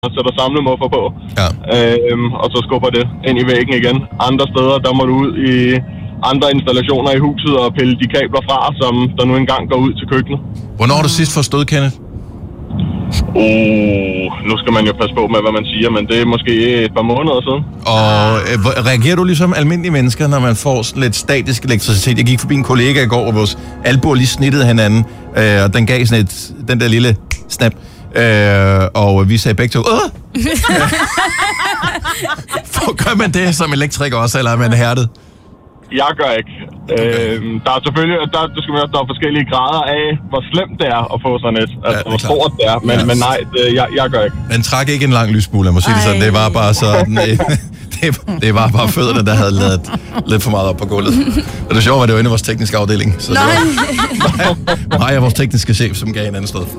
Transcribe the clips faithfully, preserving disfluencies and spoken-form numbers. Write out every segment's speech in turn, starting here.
sætter samlemuffer på, ja. øhm, og så skubber det ind i væggen igen. Andre steder, der må du ud i andre installationer i huset og pille de kabler fra, som der nu engang går ud til køkkenet. Hvornår har du sidst forstået, Kenneth? Uh, nu skal man jo passe på med, hvad man siger, men det er måske et par måneder siden. Og øh, reagerer du ligesom almindelige mennesker, når man får sådan lidt statisk elektricitet? Jeg gik forbi en kollega i går, hvor vores albuer lige snittede hinanden, øh, og den gav sådan et, den der lille snap. Øh, og vi sagde begge to, åh! Gør man det som elektriker også, eller er man hærdet? Jeg gør ikke. Okay. Øhm, der er selvfølgelig der, der, skal være, der er forskellige grader af, hvor slemt det er at få sådan et. Altså, ja, hvor stort det er. Men, ja. men nej, det, jeg, jeg gør ikke. Den trak ikke en lang lysbule, jeg må sige det sådan. Det var bare sådan... det, det var bare fødderne, der havde lavet lidt for meget op på gulvet. Og det sjove var, det var inde i vores tekniske afdeling. Så nej. Det var mig og vores tekniske chef, som gav en anden sted.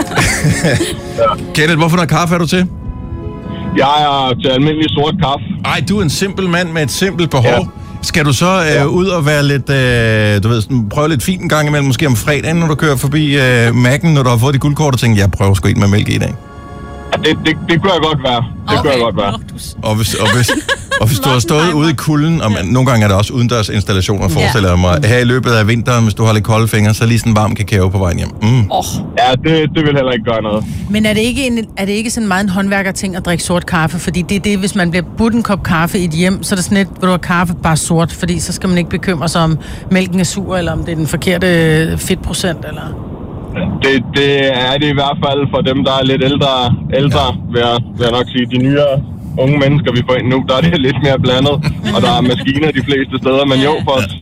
Ja. Kenneth, hvorfor noget kaffe er du til? Jeg er til almindelig sort kaffe. Ej, du er en simpel mand med et simpelt behov. Ja. Skal du så øh, ja. ud og være lidt, øh, du ved, sådan, prøve lidt fint en gang imellem, måske om fredagen, når du kører forbi øh, Mac'en, når du har fået dit guldkort, og tænker, jeg prøver sgu ind med mælk i dag? Ja, det, det, det kunne jeg godt være. Det okay. kunne jeg godt være. Og hvis, og hvis, og hvis du har stået ude i kulden, og man, nogle gange er der også udendørs installationer, forestiller jeg mig, her i løbet af vinteren, hvis du har lidt kolde fingre, så lige sådan en varm kakao på vejen hjem. Mm. Oh. Ja, det, det vil heller ikke gøre noget. Men er det ikke, en, er det ikke sådan meget en håndværkerting at drikke sort kaffe? Fordi det er det, hvis man bliver budt en kop kaffe i et hjem, så er det sådan lidt, hvor du har kaffe bare sort, fordi så skal man ikke bekymre sig om mælken er sur, eller om det er den forkerte fedtprocent, eller... Det, det er det i hvert fald for dem, der er lidt ældre, ældre ja. vil, jeg, vil jeg nok sige. De nyere unge mennesker, vi får ind nu, der er det lidt mere blandet, og der er maskiner de fleste steder, men jo for os.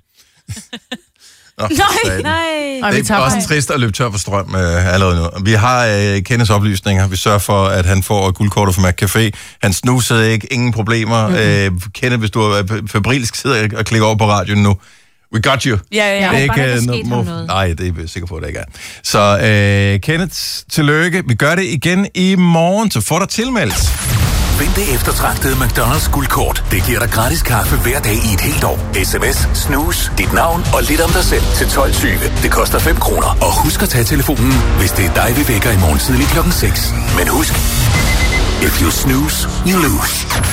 Nå, nej, nej. Det er også trist at løbe tør for strøm øh, allerede nu. Vi har øh, Kenneths oplysninger. Vi sørger for, at han får guldkortet fra McCafé. Han snusede ikke. Ingen problemer. Mm-hmm. Øh, Kenneth, hvis du er febrilsk, sidder og klikker over på radioen nu. We got you. Ja, ja, ja. Det er ikke, bare, no, må, noget. Nej, det er jeg sikker på, at det ikke er. Så øh, Kenneth, tillykke. Vi gør det igen i morgen, så får dig tilmeldt. Find det eftertragtede McDonald's guldkort. Det giver dig gratis kaffe hver dag i et helt år. S M S, snus, dit navn og lidt om dig selv til tolv tyve. Det koster fem kroner. Og husk at tage telefonen, hvis det er dig, vi vækker i morgen tidlig klokken seks. Men husk, if you snooze, you lose.